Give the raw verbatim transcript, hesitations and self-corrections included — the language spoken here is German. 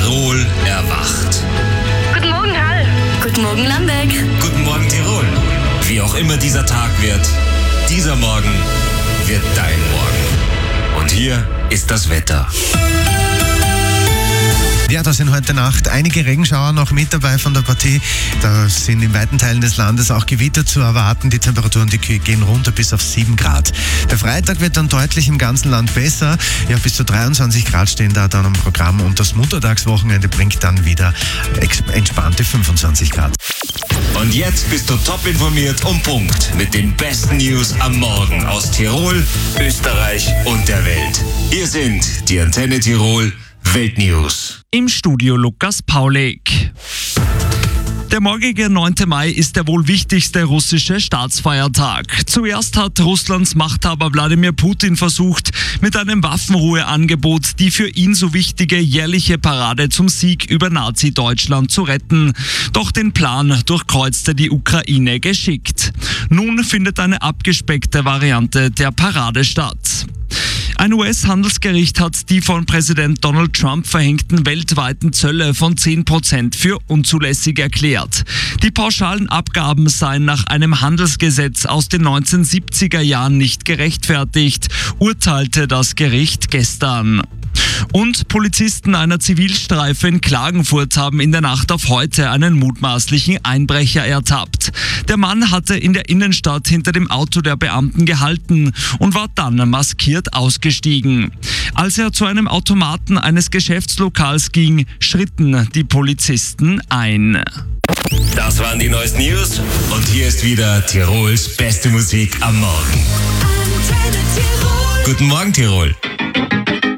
Tirol erwacht. Guten Morgen, Hall. Guten Morgen, Lambeck. Guten Morgen, Tirol. Wie auch immer dieser Tag wird, dieser Morgen wird dein Morgen. Und hier ist das Wetter. Ja, da sind heute Nacht einige Regenschauer noch mit dabei von der Partie. Da sind in weiten Teilen des Landes auch Gewitter zu erwarten. Die Temperaturen, die gehen runter bis auf sieben Grad. Der Freitag wird dann deutlich im ganzen Land besser. Ja, bis zu dreiundzwanzig Grad stehen da dann am Programm. Und das Muttertagswochenende bringt dann wieder entspannte fünfundzwanzig Grad. Und jetzt bist du top informiert und Punkt mit den besten News am Morgen aus Tirol, Österreich und der Welt. Hier sind die Antenne Tirol Weltnews. Im Studio Lukas Paulik. Der morgige neunte Mai ist der wohl wichtigste russische Staatsfeiertag. Zuerst hat Russlands Machthaber Wladimir Putin versucht, mit einem Waffenruheangebot die für ihn so wichtige jährliche Parade zum Sieg über Nazi-Deutschland zu retten. Doch den Plan durchkreuzte die Ukraine geschickt. Nun findet eine abgespeckte Variante der Parade statt. Ein U S-Handelsgericht hat die von Präsident Donald Trump verhängten weltweiten Zölle von zehn Prozent für unzulässig erklärt. Die pauschalen Abgaben seien nach einem Handelsgesetz aus den neunzehnhundertsiebziger Jahren nicht gerechtfertigt, urteilte das Gericht gestern. Und Polizisten einer Zivilstreife in Klagenfurt haben in der Nacht auf heute einen mutmaßlichen Einbrecher ertappt. Der Mann hatte in der Innenstadt hinter dem Auto der Beamten gehalten und war dann maskiert ausgestiegen. Als er zu einem Automaten eines Geschäftslokals ging, schritten die Polizisten ein. Das waren die neuesten News und hier ist wieder Tirols beste Musik am Morgen. Guten Morgen, Tirol.